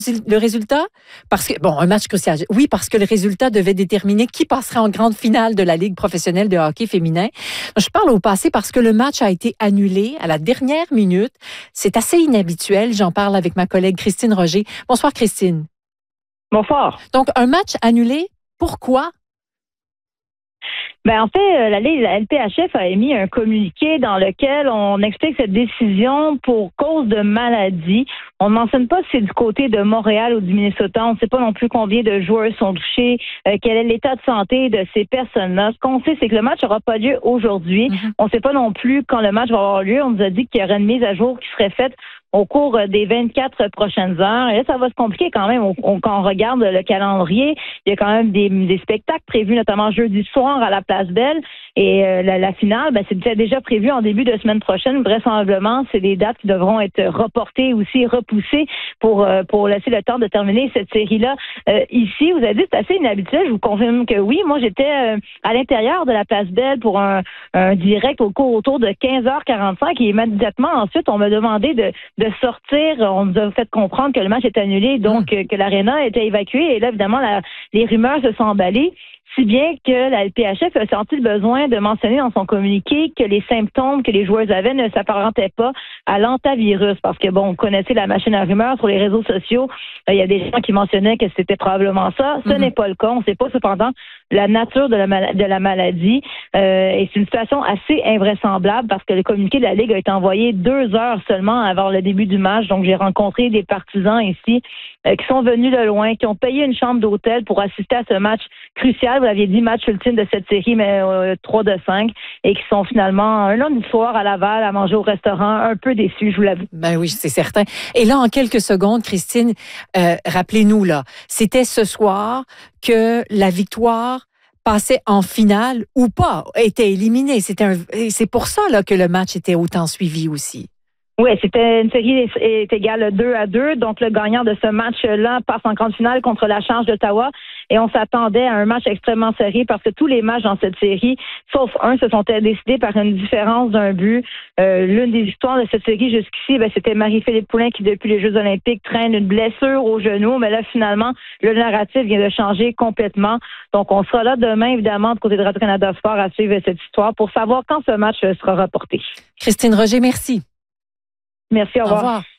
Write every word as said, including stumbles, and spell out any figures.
le résultat? Parce que, bon, un match crucial. Oui, parce que le résultat devait déterminer qui passerait en grande finale de la Ligue professionnelle de hockey féminin. Je parle au passé parce que le match a été annulé à la dernière minute. C'est assez inhabituel. J'en parle avec ma collègue Christine Roger. Bonsoir, Christine. Bonsoir. Donc, un match annulé, pourquoi? Ben en fait, la, la L P H F a émis un communiqué dans lequel on explique cette décision pour cause de maladie. On ne mentionne pas si c'est du côté de Montréal ou du Minnesota. On ne sait pas non plus combien de joueurs sont touchés, euh, quel est l'état de santé de ces personnes-là. Ce qu'on sait, c'est que le match n'aura pas lieu aujourd'hui. Mm-hmm. On ne sait pas non plus quand le match va avoir lieu. On nous a dit qu'il y aurait une mise à jour qui serait faite au cours des vingt-quatre prochaines heures. Et là, ça va se compliquer quand même. On, on, quand on regarde le calendrier, il y a quand même des, des spectacles prévus, notamment jeudi soir à la Place Belle. Et euh, la, la finale, ben, c'est déjà prévu en début de semaine prochaine. Vraisemblablement, c'est des dates qui devront être reportées aussi, repoussées pour euh, pour laisser le temps de terminer cette série-là. Euh, ici, vous avez dit, c'est assez inhabituel. Je vous confirme que oui. Moi, j'étais euh, à l'intérieur de la Place Belle pour un, un direct au cours autour de quinze heures quarante-cinq. Et immédiatement, ensuite, on m'a demandé de de sortir. On nous a fait comprendre que le match est annulé, donc mmh. que l'aréna était évacuée. Et là, évidemment, la, les rumeurs se sont emballées. Si bien que la L P H F a senti le besoin de mentionner dans son communiqué que les symptômes que les joueuses avaient ne s'apparentaient pas à l'antavirus. Parce que, bon, on connaissait la machine à rumeurs sur les réseaux sociaux. Il y a des gens qui mentionnaient que c'était probablement ça. Ce mm-hmm. n'est pas le cas. On ne sait pas, cependant, la nature de la, mal- de la maladie. Euh, et c'est une situation assez invraisemblable parce que le communiqué de la Ligue a été envoyé deux heures seulement avant le début du match. Donc, j'ai rencontré des partisans ici euh, qui sont venus de loin, qui ont payé une chambre d'hôtel pour assister à ce match crucial. Vous l'aviez dit, match ultime de cette série, mais euh, trois de cinq, et qui sont finalement un lundi soir à Laval à manger au restaurant, un peu déçus, je vous l'avoue. Ben oui, c'est certain. Et là, en quelques secondes, Christine, euh, rappelez-nous, là, c'était ce soir que la victoire passait en finale ou pas, était éliminée. C'était un, c'est pour ça là, que le match était autant suivi aussi. Oui, c'était une série est égale deux à deux. Donc, le gagnant de ce match-là passe en grande finale contre la Charge d'Ottawa. Et on s'attendait à un match extrêmement serré parce que tous les matchs dans cette série, sauf un, se sont décidés par une différence d'un but. Euh, l'une des histoires de cette série jusqu'ici, ben, c'était Marie-Philippe Poulin qui, depuis les Jeux olympiques, traîne une blessure au genou. Mais là, finalement, le narratif vient de changer complètement. Donc, on sera là demain, évidemment, du côté de Radio-Canada Sport à suivre cette histoire pour savoir quand ce match sera reporté. Christine Roger, merci. Merci, au revoir. Au revoir.